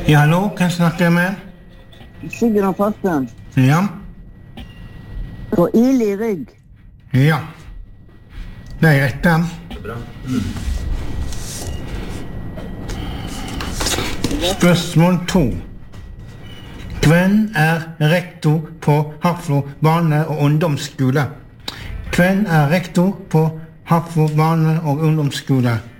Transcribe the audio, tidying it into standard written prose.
Ja, hallo, hvem snakker jeg med? Sigrun Fossum. Ja, Og Ili Rygg. ja. Det er rett der. Spørsmål 2. Hvem er rektor på Hafslo barne- og ungdomsskole? Hvem er rektor på Hafslo barne- og ungdomsskole?